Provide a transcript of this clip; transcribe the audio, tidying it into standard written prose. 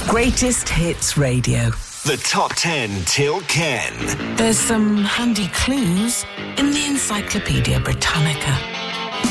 Greatest Hits Radio. The Top 10 Till Ken. There's some handy clues in the Encyclopedia Britannica.